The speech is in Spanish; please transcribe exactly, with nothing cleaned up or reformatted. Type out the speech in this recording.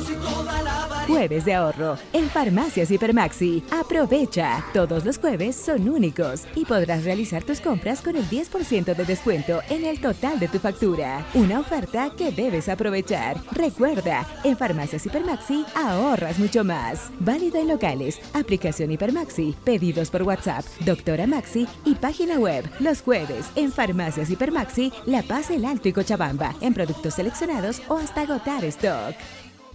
Jueves de ahorro en Farmacias Hipermaxi. Aprovecha. Todos los jueves son únicos y podrás realizar tus compras con el diez por ciento de descuento en el total de tu factura. Una oferta que debes aprovechar. Recuerda, en Farmacias Hipermaxi ahorras mucho más. Válido en locales, aplicación Hipermaxi, pedidos por WhatsApp, Doctora Maxi y página web. Los jueves en Farmacias Hipermaxi, La Paz, El Alto y Cochabamba, en productos seleccionados o hasta agotar stock.